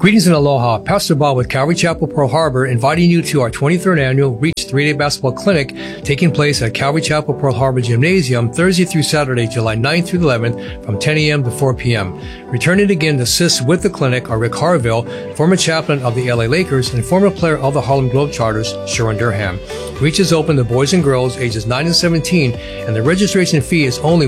Greetings and aloha. Pastor Bob with Calvary Chapel, Pearl Harbor, inviting you to our 23rd annual Reach 3-Day Basketball Clinic taking place at Calvary Chapel, Pearl Harbor Gymnasium Thursday through Saturday, July 9th through the 11th from 10 a.m. to 4 p.m. Returning again to assist with the clinic are Rick Harville, former chaplain of the LA Lakers and former player of the Harlem Globetrotters, Sharon Durham. Reach is open to boys and girls ages 9 and 17, and the registration fee is only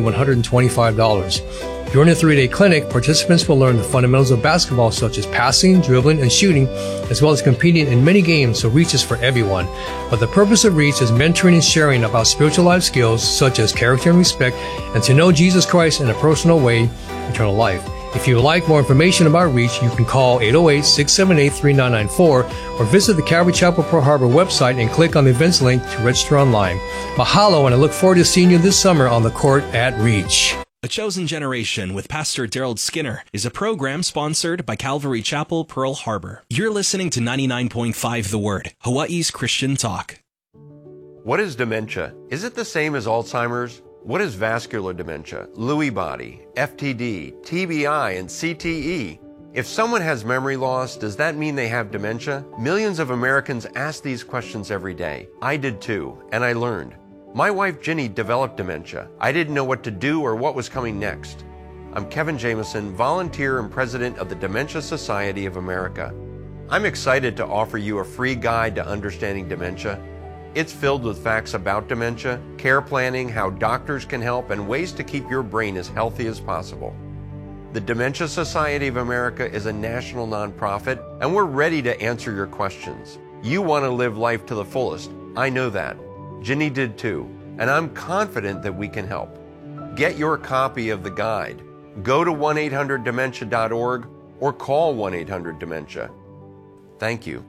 $125. During the 3-day clinic, participants will learn the fundamentals of basketball such as passing, dribbling, and shooting, as well as competing in many games, so Reach is for everyone. But the purpose of Reach is mentoring and sharing about spiritual life skills such as character and respect, and to know Jesus Christ in a personal way, eternal life. If you would like more information about Reach, you can call 808-678-3994 or visit the Calvary Chapel Pearl Harbor website and click on the events link to register online. Mahalo, and I look forward to seeing you this summer on the court at Reach. A Chosen Generation with Pastor Daryl Skinner is a program sponsored by Calvary Chapel, Pearl Harbor. You're listening to 99.5 The Word, Hawaii's Christian talk. What is dementia? Is it the same as Alzheimer's? What is vascular dementia, Lewy body, FTD, TBI, and CTE? If someone has memory loss, does that mean they have dementia? Millions of Americans ask these questions every day. I did too, and I learned. My wife Ginny developed dementia. I didn't know what to do or what was coming next. I'm Kevin Jameson, volunteer and president of the Dementia Society of America. I'm excited to offer you a free guide to understanding dementia. It's filled with facts about dementia, care planning, how doctors can help, and ways to keep your brain as healthy as possible. The Dementia Society of America is a national nonprofit, and we're ready to answer your questions. You want to live life to the fullest. I know that. Ginny did too, and I'm confident that we can help. Get your copy of the guide. Go to 1-800-DEMENTIA.org or call 1-800-DEMENTIA. Thank you.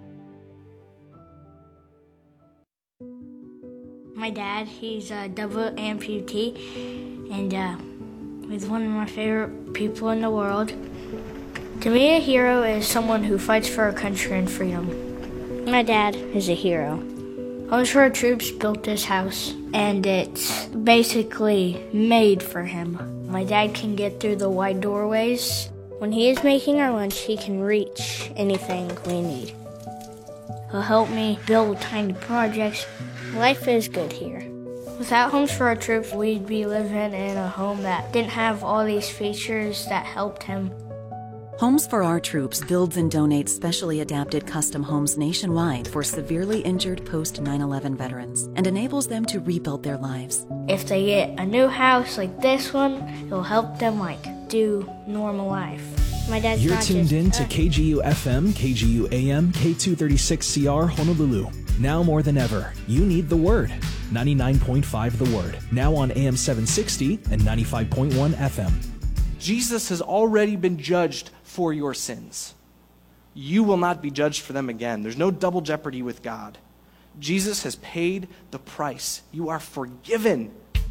My dad, he's a double amputee, and he's one of my favorite people in the world. To me, a hero is someone who fights for our country and freedom. My dad is a hero. Homes for Our Troops built this house, and it's basically made for him. My dad can get through the wide doorways. When he is making our lunch, he can reach anything we need. He'll help me build tiny projects. Life is good here. Without Homes for Our Troops, we'd be living in a home that didn't have all these features that helped him. Homes for Our Troops builds and donates specially adapted custom homes nationwide for severely injured post-9/11 veterans and enables them to rebuild their lives. If they get a new house like this one, it'll help them do normal life. My dad's You're not tuned just, in to KGU FM, KGU AM, K236CR Honolulu. Now more than ever, you need the Word. 99.5 The Word. Now on AM 760 and 95.1 FM. Jesus has already been judged for your sins. You will not be judged for them again. There's no double jeopardy with God. Jesus has paid the price. You are forgiven.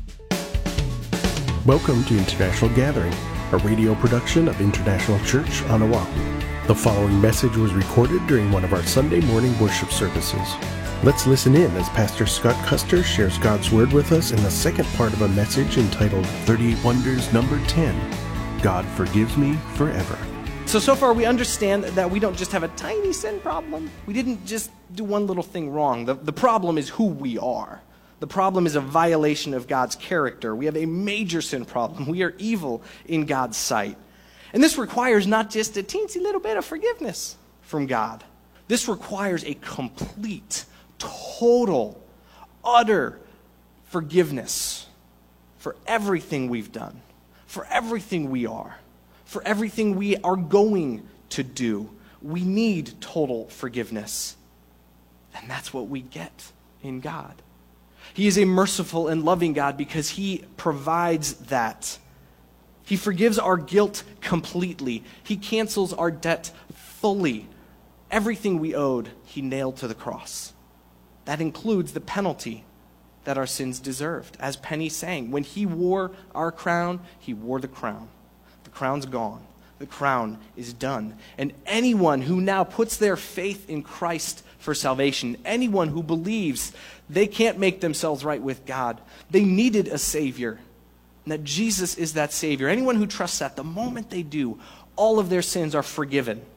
Welcome to International Gathering, a radio production of International Church on Oahu. The following message was recorded during one of our Sunday morning worship services. Let's listen in as Pastor Scott Custer shares God's Word with us in the second part of a message entitled 38 Wonders Number 10, God Forgives Me Forever. So far we understand that we don't just have a tiny sin problem. We didn't just do one little thing wrong. The problem is who we are. The problem is a violation of God's character. We have a major sin problem. We are evil in God's sight. And this requires not just a teensy little bit of forgiveness from God. This requires a complete, total, utter forgiveness for everything we've done, for everything we are, for everything we are going to do. We need total forgiveness. And that's what we get in God. He is a merciful and loving God because He provides that. He forgives our guilt completely. He cancels our debt fully. Everything we owed, He nailed to the cross. That includes the penalty that our sins deserved. As Penny sang, when He wore our crown, He wore the crown. The crown's gone. The crown is done. And anyone who now puts their faith in Christ for salvation, anyone who believes they can't make themselves right with God, they needed a Savior, and that Jesus is that Savior. Anyone who trusts that, the moment they do, all of their sins are forgiven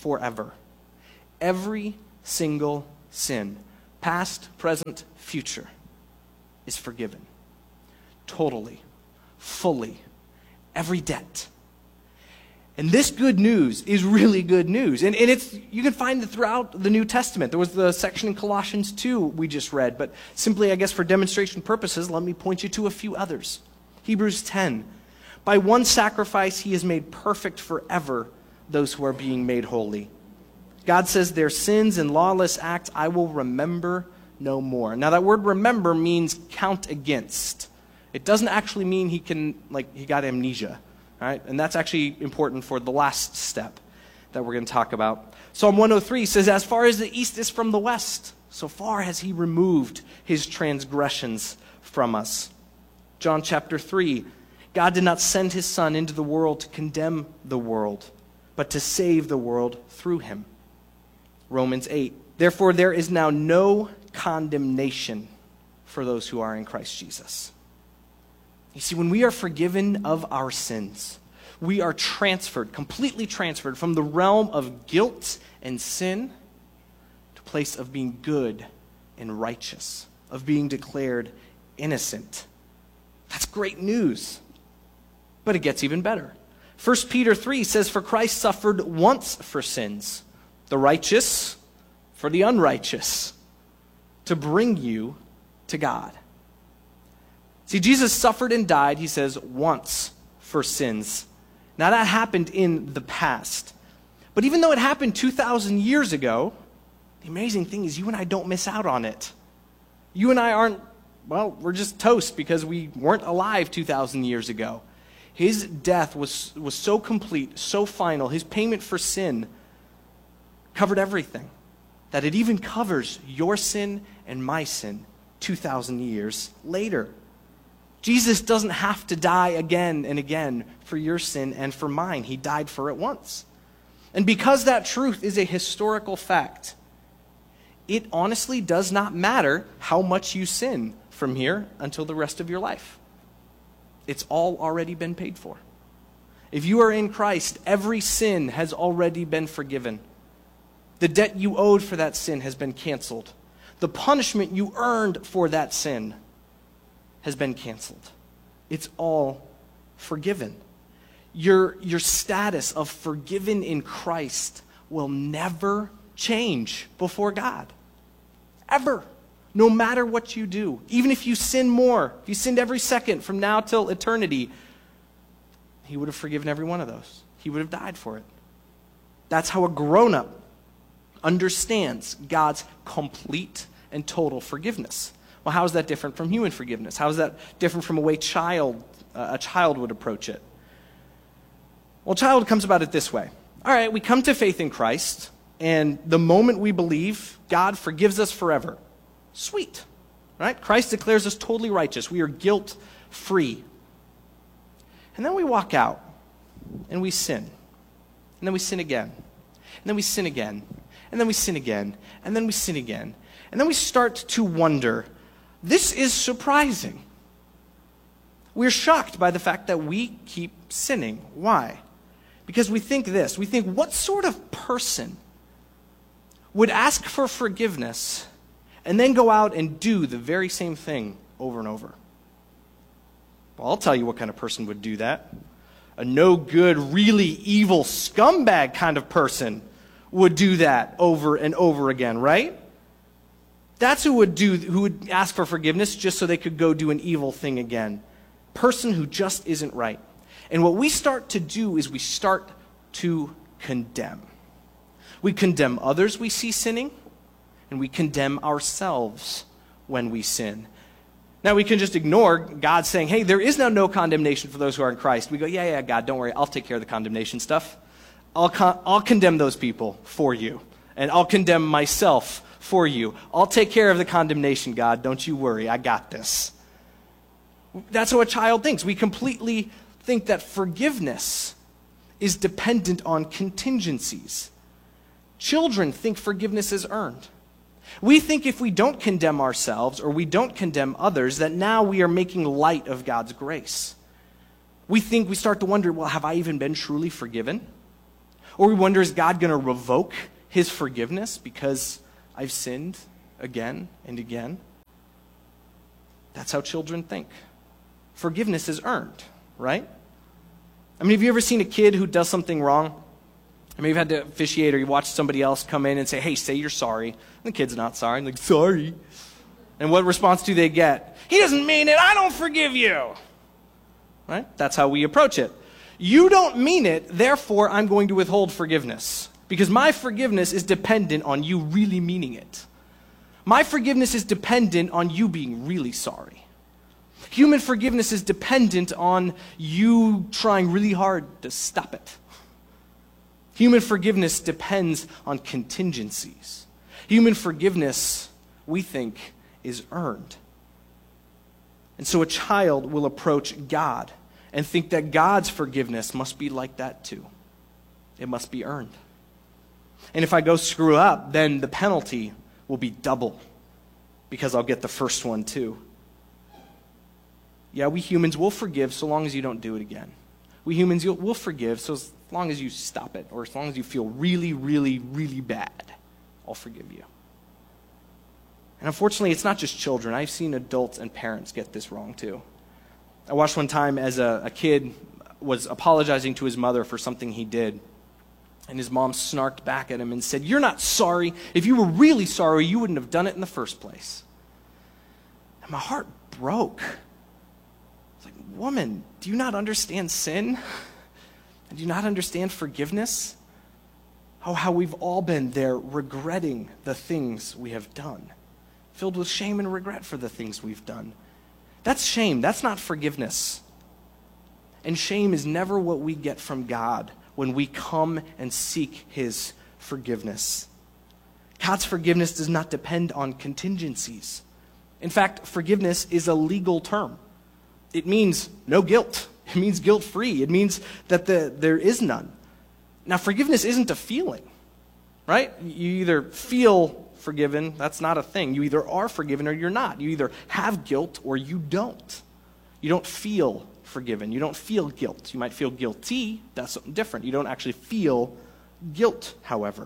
forever. Every single sin, past, present, future, is forgiven. Totally, fully, every debt. And this good news is really good news. And you can find it throughout the New Testament. There was the section in Colossians 2 we just read, but simply, I guess, for demonstration purposes, let me point you to a few others. Hebrews 10. By one sacrifice he has made perfect forever those who are being made holy. God says their sins and lawless acts I will remember no more. Now that word remember means count against. It doesn't actually mean he got amnesia. Right? And that's actually important for the last step that we're going to talk about. Psalm 103 says, as far as the east is from the west, so far has he removed his transgressions from us. John chapter 3, God did not send his Son into the world to condemn the world, but to save the world through him. Romans 8, therefore there is now no condemnation for those who are in Christ Jesus. You see, when we are forgiven of our sins, we are completely transferred from the realm of guilt and sin to a place of being good and righteous, of being declared innocent. That's great news. But it gets even better. 1 Peter 3 says, for Christ suffered once for sins, the righteous for the unrighteous, to bring you to God. See, Jesus suffered and died, he says, once for sins. Now that happened in the past. But even though it happened 2,000 years ago, the amazing thing is you and I don't miss out on it. You and I aren't, we're just toast because we weren't alive 2,000 years ago. His death was so complete, so final, his payment for sin covered everything, that it even covers your sin and my sin 2,000 years later. Jesus doesn't have to die again and again for your sin and for mine. He died for it once. And because that truth is a historical fact, it honestly does not matter how much you sin from here until the rest of your life. It's all already been paid for. If you are in Christ, every sin has already been forgiven. The debt you owed for that sin has been canceled. The punishment you earned for that sin has been canceled. It's all forgiven. Your status of forgiven in Christ will never change before God. Ever. No matter what you do. Even if you sin more, if you sinned every second from now till eternity, he would have forgiven every one of those. He would have died for it. That's how a grown-up understands God's complete and total forgiveness. Well, how is that different from human forgiveness? How is that different from a way a child would approach it? Well, a child comes about it this way. All right, we come to faith in Christ, and the moment we believe, God forgives us forever. Sweet. Right? Christ declares us totally righteous. We are guilt-free. And then we walk out, and we sin. And then we sin again. And then we sin again. And then we sin again. And then we sin again. And then we start to wonder, this is surprising. We're shocked by the fact that we keep sinning. Why? Because we think this. We think, what sort of person would ask for forgiveness and then go out and do the very same thing over and over? Well, I'll tell you what kind of person would do that. A no good, really evil scumbag kind of person would do that over and over again, right? That's who would ask for forgiveness just so they could go do an evil thing again. Person who just isn't right. And what we start to do is we start to condemn. We condemn others we see sinning, and we condemn ourselves when we sin. Now we can just ignore God saying, hey, there is now no condemnation for those who are in Christ. We go, yeah, God, don't worry, I'll take care of the condemnation stuff. I'll condemn those people for you, and I'll condemn myself for you. I'll take care of the condemnation, God. Don't you worry. I got this. That's how a child thinks. We completely think that forgiveness is dependent on contingencies. Children think forgiveness is earned. We think if we don't condemn ourselves or we don't condemn others, that now we are making light of God's grace. We start to wonder, well, have I even been truly forgiven? Or we wonder, is God going to revoke his forgiveness because I've sinned again and again? That's how children think. Forgiveness is earned, right? I mean, have you ever seen a kid who does something wrong? I mean, you've had to officiate, or you watch somebody else come in and say, hey, say you're sorry. And the kid's not sorry. I'm like, sorry. And what response do they get? He doesn't mean it. I don't forgive you. Right? That's how we approach it. You don't mean it, therefore I'm going to withhold forgiveness. Because my forgiveness is dependent on you really meaning it. My forgiveness is dependent on you being really sorry. Human forgiveness is dependent on you trying really hard to stop it. Human forgiveness depends on contingencies. Human forgiveness, we think, is earned. And so a child will approach God and think that God's forgiveness must be like that too. It must be earned. And if I go screw up, then the penalty will be double because I'll get the first one too. Yeah, we humans will forgive so long as you don't do it again. We humans will forgive so as long as you stop it, or as long as you feel really, really, really bad, I'll forgive you. And unfortunately, it's not just children. I've seen adults and parents get this wrong too. I watched one time as a kid was apologizing to his mother for something he did. And his mom snarked back at him and said, you're not sorry. If you were really sorry, you wouldn't have done it in the first place. And my heart broke. It's like, woman, do you not understand sin? And do you not understand forgiveness? How we've all been there regretting the things we have done. Filled with shame and regret for the things we've done. That's shame. That's not forgiveness. And shame is never what we get from God when we come and seek his forgiveness. God's forgiveness does not depend on contingencies. In fact, forgiveness is a legal term. It means no guilt. It means guilt-free. It means that there is none. Now, forgiveness isn't a feeling, right? You either feel forgiven, that's not a thing. You either are forgiven or you're not. You either have guilt or you don't. You don't feel forgiven. You don't feel guilt. You might feel guilty. That's something different. You don't actually feel guilt, however.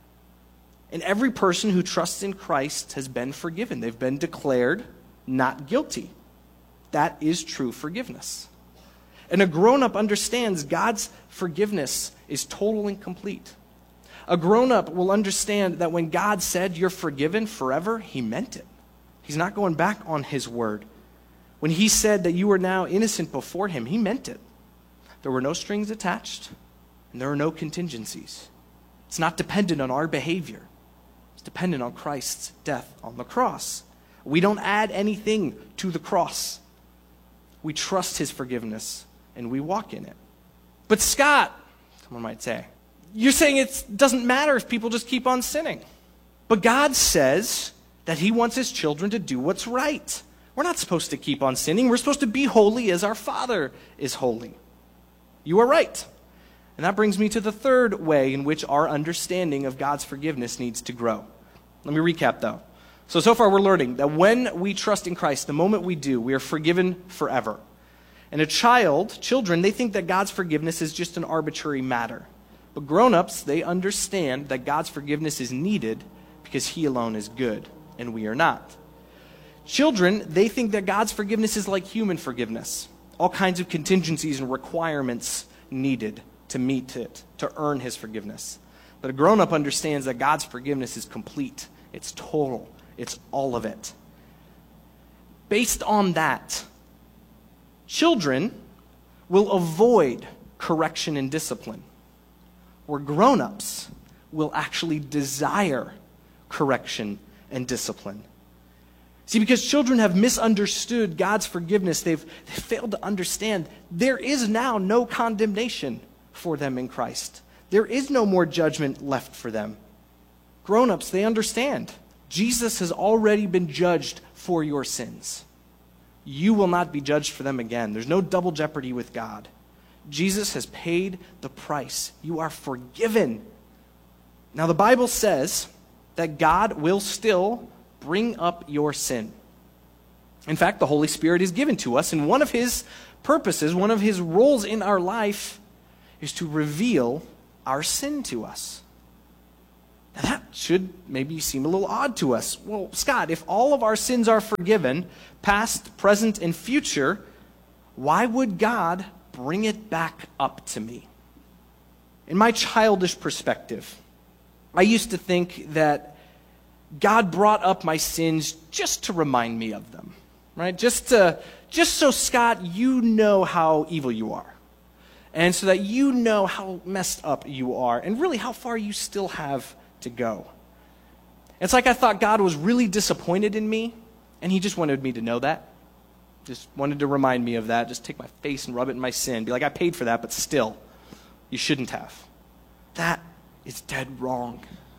And every person who trusts in Christ has been forgiven. They've been declared not guilty. That is true forgiveness. And a grown-up understands God's forgiveness is total and complete. A grown-up will understand that when God said you're forgiven forever, he meant it. He's not going back on his word. When he said that you are now innocent before him, he meant it. There were no strings attached, and there are no contingencies. It's not dependent on our behavior. It's dependent on Christ's death on the cross. We don't add anything to the cross. We trust his forgiveness, and we walk in it. But Scott, someone might say, you're saying it doesn't matter if people just keep on sinning. But God says that he wants his children to do what's right. We're not supposed to keep on sinning. We're supposed to be holy as our Father is holy. You are right. And that brings me to the third way in which our understanding of God's forgiveness needs to grow. Let me recap, though. So far we're learning that when we trust in Christ, the moment we do, we are forgiven forever. And children, they think that God's forgiveness is just an arbitrary matter. But grown-ups, they understand that God's forgiveness is needed because he alone is good, and we are not. Children, they think that God's forgiveness is like human forgiveness. All kinds of contingencies and requirements needed to meet it, to earn his forgiveness. But a grown-up understands that God's forgiveness is complete. It's total. It's all of it. Based on that, children will avoid correction and discipline, where grown-ups will actually desire correction and discipline. See, because children have misunderstood God's forgiveness, they've failed to understand there is now no condemnation for them in Christ. There is no more judgment left for them. Grown-ups, they understand. Jesus has already been judged for your sins. You will not be judged for them again. There's no double jeopardy with God. Jesus has paid the price. You are forgiven. Now, the Bible says that God will still bring up your sin. In fact, the Holy Spirit is given to us, and one of his purposes, one of his roles in our life is to reveal our sin to us. Now that should maybe seem a little odd to us. Well, Scott, if all of our sins are forgiven, past, present, and future, why would God bring it back up to me? In my childish perspective, I used to think that God brought up my sins just to remind me of them, right? Just so, Scott, you know how evil you are. And so that you know how messed up you are, and really how far you still have to go. It's like I thought God was really disappointed in me, and he just wanted me to know that. Just wanted to remind me of that. Just take my face and rub it in my sin. Be like, I paid for that, but still, you shouldn't have. That is dead wrong.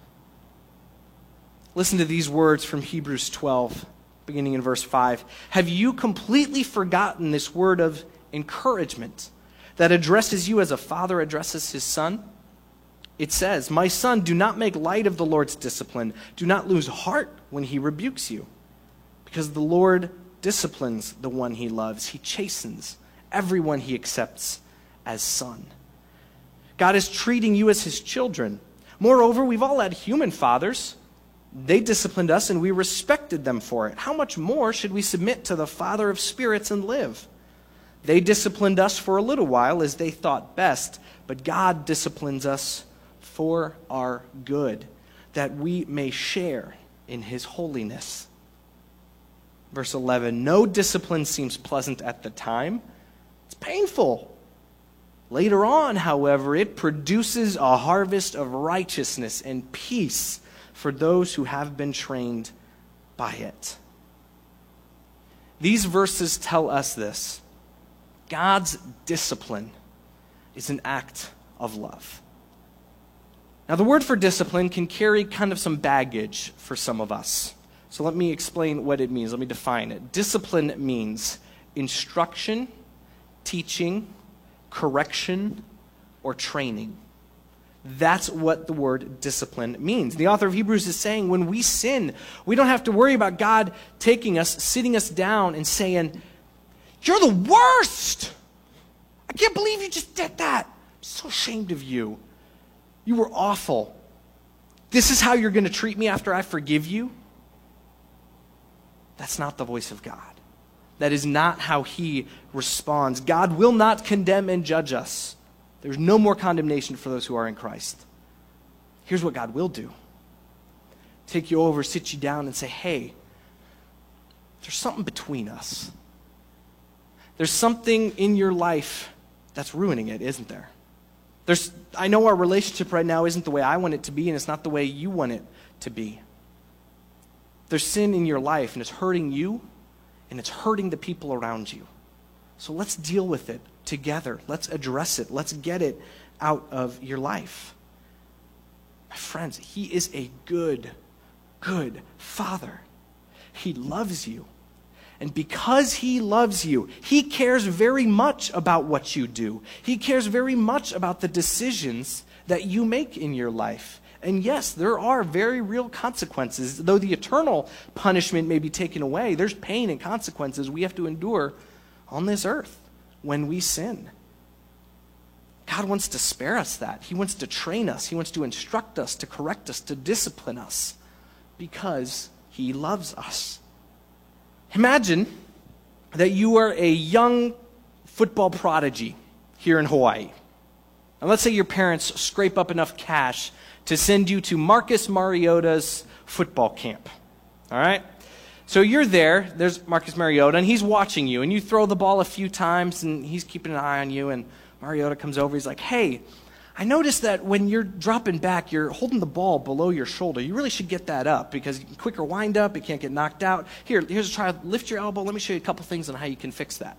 Listen to these words from Hebrews 12, beginning in verse 5. Have you completely forgotten this word of encouragement that addresses you as a father addresses his son? It says, my son, do not make light of the Lord's discipline. Do not lose heart when he rebukes you. Because the Lord disciplines the one he loves. He chastens everyone he accepts as son. God is treating you as his children. Moreover, we've all had human fathers. They disciplined us and we respected them for it. How much more should we submit to the Father of spirits and live? They disciplined us for a little while as they thought best, but God disciplines us for our good, that we may share in his holiness. Verse 11, no discipline seems pleasant at the time. It's painful. Later on, however, it produces a harvest of righteousness and peace for those who have been trained by it. These verses tell us this. God's discipline is an act of love. Now, the word for discipline can carry kind of some baggage for some of us. So let me explain what it means. Let me define it. Discipline means instruction, teaching, correction, or training. That's what the word discipline means. The author of Hebrews is saying when we sin, we don't have to worry about God taking us, sitting us down and saying, you're the worst. I can't believe you just did that. I'm so ashamed of you. You were awful. This is how you're going to treat me after I forgive you? That's not the voice of God. That is not how he responds. God will not condemn and judge us. There's no more condemnation for those who are in Christ. Here's what God will do. Take you over, sit you down, and say, hey, there's something between us. There's something in your life that's ruining it, isn't there? I know our relationship right now isn't the way I want it to be, and it's not the way you want it to be. There's sin in your life, and it's hurting you, and it's hurting the people around you. So let's deal with it together. Let's address it. Let's get it out of your life. My friends, he is a good, good Father. He loves you. And because he loves you, he cares very much about what you do. He cares very much about the decisions that you make in your life. And yes, there are very real consequences. Though the eternal punishment may be taken away, there's pain and consequences we have to endure on this earth when we sin. God wants to spare us that. He wants to train us. He wants to instruct us, to correct us, to discipline us because he loves us. Imagine that you are a young football prodigy here in Hawaii. And let's say your parents scrape up enough cash to send you to Marcus Mariota's football camp. All right? So you're there. There's Marcus Mariota, and he's watching you. And you throw the ball a few times, and he's keeping an eye on you. And Mariota comes over. He's like, hey, I noticed that when you're dropping back, you're holding the ball below your shoulder. You really should get that up because quicker wind up, it can't get knocked out. Here's a try. Lift your elbow. Let me show you a couple things on how you can fix that.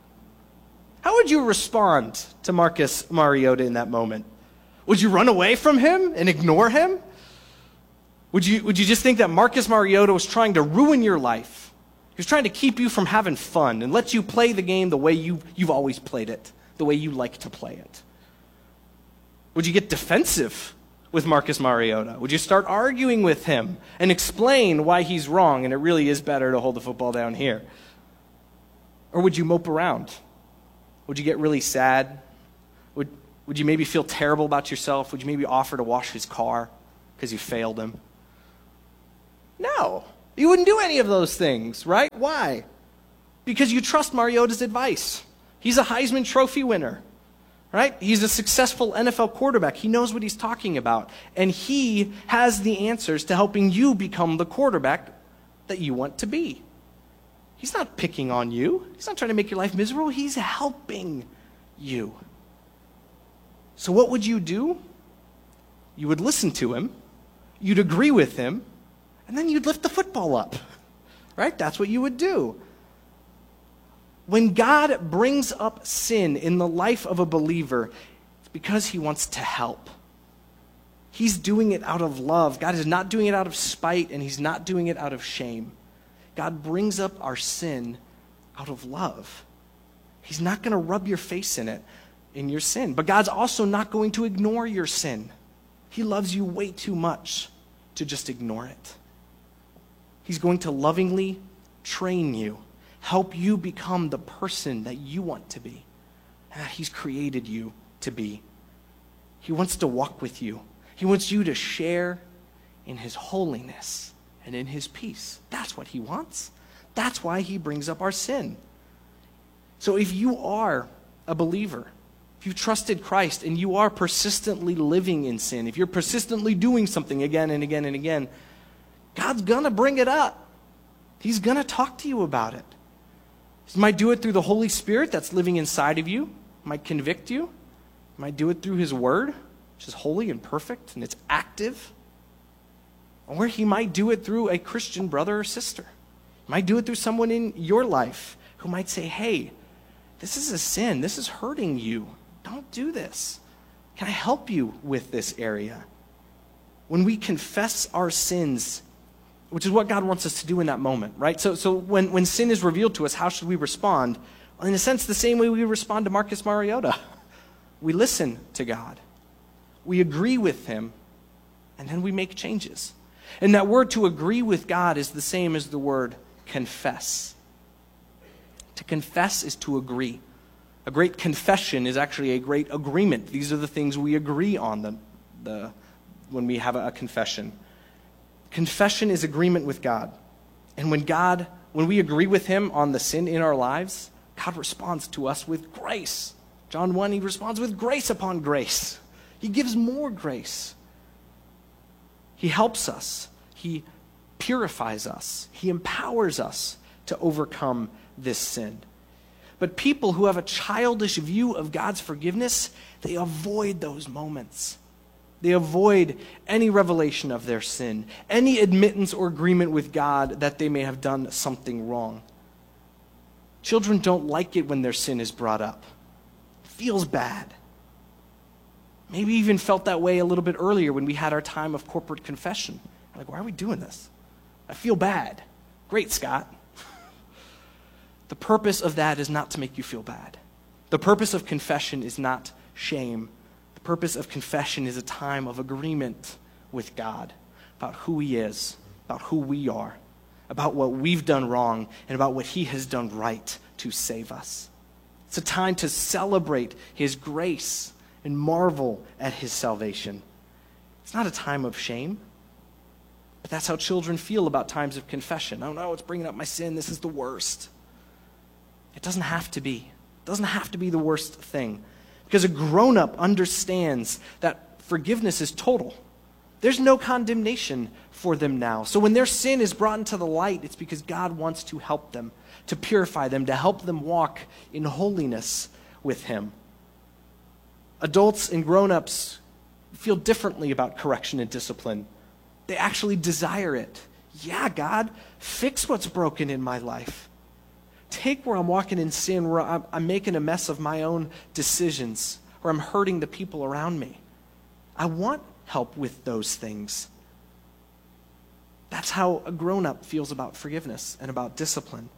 How would you respond to Marcus Mariota in that moment? Would you run away from him and ignore him? Would you just think that Marcus Mariota was trying to ruin your life? He was trying to keep you from having fun and let you play the game the way you've always played it, the way you like to play it. Would you get defensive with Marcus Mariota? Would you start arguing with him and explain why he's wrong and it really is better to hold the football down here? Or would you mope around? Would you get really sad? Would you maybe feel terrible about yourself? Would you maybe offer to wash his car because you failed him? No. You wouldn't do any of those things, right? Why? Because you trust Mariota's advice. He's a Heisman Trophy winner, right? He's a successful NFL quarterback. He knows what he's talking about. And he has the answers to helping you become the quarterback that you want to be. He's not picking on you. He's not trying to make your life miserable. He's helping you. So what would you do? You would listen to him. You'd agree with him. And then you'd lift the football up, right? That's what you would do. When God brings up sin in the life of a believer, it's because he wants to help. He's doing it out of love. God is not doing it out of spite, and he's not doing it out of shame. God brings up our sin out of love. He's not going to rub your face in it, in your sin. But God's also not going to ignore your sin. He loves you way too much to just ignore it. He's going to lovingly train you, help you become the person that you want to be, and that he's created you to be. He wants to walk with you. He wants you to share in his holiness and in his peace. That's what he wants. That's why he brings up our sin. So if you are a believer, if you've trusted Christ and you are persistently living in sin, if you're persistently doing something again and again and again, God's going to bring it up. He's going to talk to you about it. He might do it through the Holy Spirit that's living inside of you. He might convict you. He might do it through his word, which is holy and perfect, and it's active. Or he might do it through a Christian brother or sister. He might do it through someone in your life who might say, hey, this is a sin. This is hurting you. Don't do this. Can I help you with this area? When we confess our sins, which is what God wants us to do in that moment, right? So when sin is revealed to us, how should we respond? Well, in a sense, the same way we respond to Marcus Mariota. We listen to God. We agree with him, and then we make changes. And that word to agree with God is the same as the word confess. To confess is to agree. A great confession is actually a great agreement. These are the things we agree on when we have a confession. Confession is agreement with God. And when we agree with him on the sin in our lives, God responds to us with grace. John 1, he responds with grace upon grace. He gives more grace. He helps us. He purifies us. He empowers us to overcome this sin. But people who have a childish view of God's forgiveness, they avoid those moments. They avoid any revelation of their sin, any admittance or agreement with God that they may have done something wrong. Children don't like it when their sin is brought up. It feels bad. Maybe even felt that way a little bit earlier when we had our time of corporate confession. Like, why are we doing this? I feel bad. Great, Scott. The purpose of that is not to make you feel bad. The purpose of confession is not shame. The purpose of confession is a time of agreement with God about who he is, about who we are, about what we've done wrong, and about what he has done right to save us. It's a time to celebrate his grace and marvel at his salvation. It's not a time of shame, but that's how children feel about times of confession. Oh no, it's bringing up my sin. This is the worst. It doesn't have to be. It doesn't have to be the worst thing. Because a grown-up understands that forgiveness is total. There's no condemnation for them now. So when their sin is brought into the light, it's because God wants to help them, to purify them, to help them walk in holiness with him. Adults and grown-ups feel differently about correction and discipline. They actually desire it. Yeah, God, fix what's broken in my life. Take where I'm walking in sin, where I'm making a mess of my own decisions, where I'm hurting the people around me. I want help with those things. That's how a grown-up feels about forgiveness and about discipline.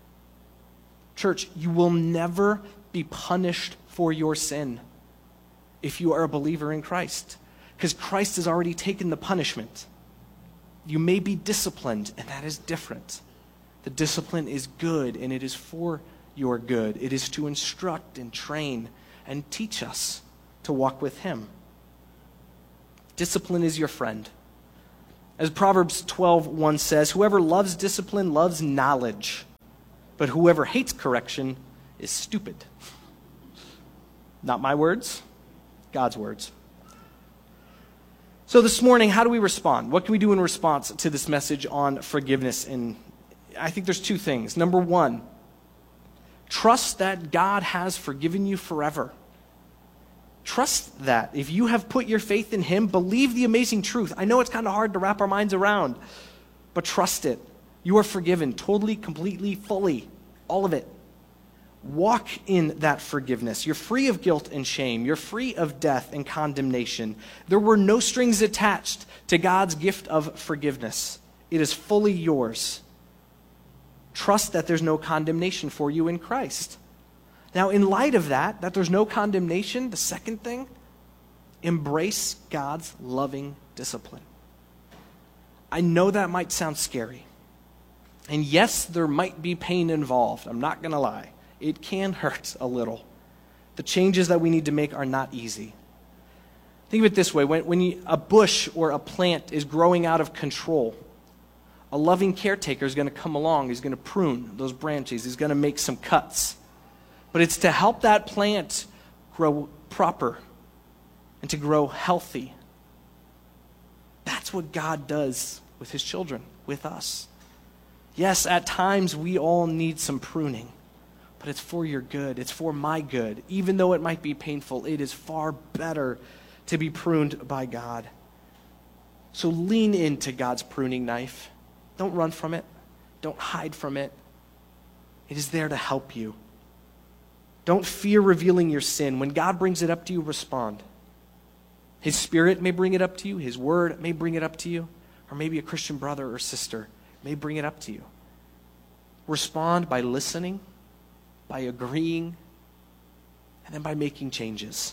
Church, you will never be punished for your sin if you are a believer in Christ, because Christ has already taken the punishment. You may be disciplined, and that is different. The discipline is good, and it is for your good. It is to instruct and train and teach us to walk with him. Discipline is your friend. As Proverbs 12:1 says, whoever loves discipline loves knowledge, but whoever hates correction is stupid. Not my words, God's words. So this morning, how do we respond? What can we do in response to this message on forgiveness? And I think there's two things. Number one, trust that God has forgiven you forever. Trust that. If you have put your faith in him, believe the amazing truth. I know it's kind of hard to wrap our minds around, but trust it. You are forgiven totally, completely, fully, all of it. Walk in that forgiveness. You're free of guilt and shame. You're free of death and condemnation. There were no strings attached to God's gift of forgiveness. It is fully yours. Trust that there's no condemnation for you in Christ. Now, in light of that there's no condemnation, the second thing, embrace God's loving discipline. I know that might sound scary. And yes, there might be pain involved. I'm not going to lie. It can hurt a little. The changes that we need to make are not easy. Think of it this way. When a bush or a plant is growing out of control, a loving caretaker is going to come along. He's going to prune those branches. He's going to make some cuts. But it's to help that plant grow proper and to grow healthy. That's what God does with his children, with us. Yes, at times we all need some pruning. But it's for your good. It's for my good. Even though it might be painful, it is far better to be pruned by God. So lean into God's pruning knife. Don't run from it. Don't hide from it. It is there to help you. Don't fear revealing your sin. When God brings it up to you, respond. His Spirit may bring it up to you. His Word may bring it up to you. Or maybe a Christian brother or sister may bring it up to you. Respond by listening, by agreeing, and then by making changes.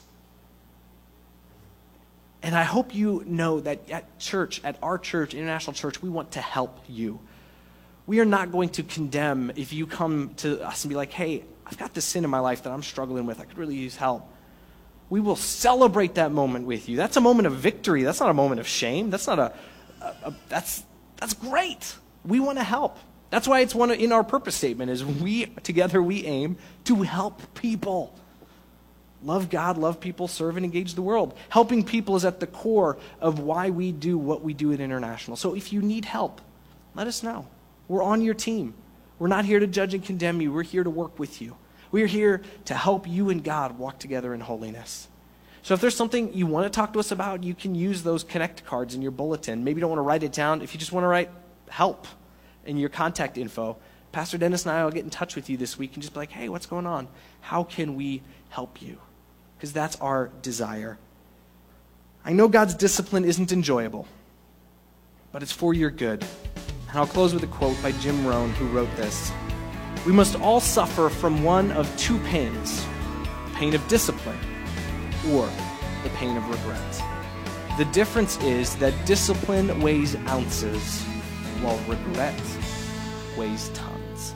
And I hope you know that at church, at our church, International Church, we want to help you. We are not going to condemn if you come to us and be like, hey, I've got this sin in my life that I'm struggling with. I could really use help. We will celebrate that moment with you. That's a moment of victory. That's not a moment of shame. That's not that's great. We want to help. That's why it's in our purpose statement is together we aim to help people. Love God, love people, serve and engage the world. Helping people is at the core of why we do what we do at International. So if you need help, let us know. We're on your team. We're not here to judge and condemn you. We're here to work with you. We're here to help you and God walk together in holiness. So if there's something you want to talk to us about, you can use those connect cards in your bulletin. Maybe you don't want to write it down. If you just want to write help in your contact info, Pastor Dennis and I will get in touch with you this week and just be like, hey, what's going on? How can we help you? Because that's our desire. I know God's discipline isn't enjoyable, but it's for your good. And I'll close with a quote by Jim Rohn, who wrote this. We must all suffer from one of two pains, the pain of discipline or the pain of regret. The difference is that discipline weighs ounces, while regret weighs tons.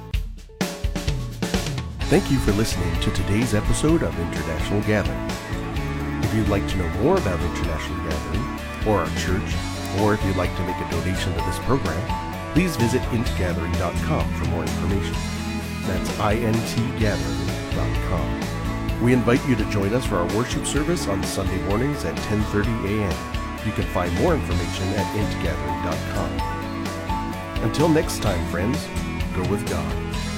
Thank you for listening to today's episode of International Gathering. If you'd like to know more about International Gathering or our church, or if you'd like to make a donation to this program, please visit intgathering.com for more information. That's intgathering.com. We invite you to join us for our worship service on Sunday mornings at 10:30 a.m. You can find more information at intgathering.com. Until next time, friends, go with God.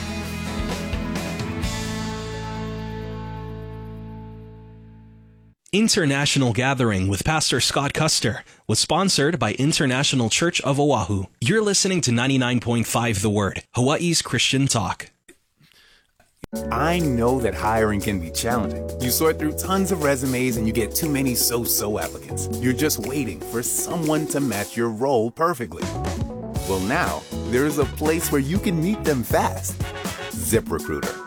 International Gathering with Pastor Scott Custer was sponsored by International Church of Oahu. You're listening to 99.5 The Word, Hawaii's Christian talk. I know that hiring can be challenging. You sort through tons of resumes and you get too many so-so applicants. You're just waiting for someone to match your role perfectly. Well, now, there's a place where you can meet them fast. ZipRecruiter.